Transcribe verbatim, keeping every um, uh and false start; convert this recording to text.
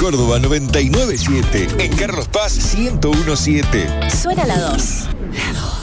Córdoba noventa y nueve punto siete. En Carlos Paz ciento uno punto siete. Suena la dos. La dos.